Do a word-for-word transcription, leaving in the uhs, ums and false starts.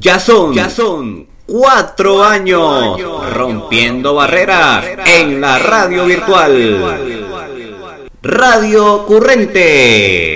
Ya son, ya son cuatro años rompiendo barreras en la radio virtual. Radio Currente.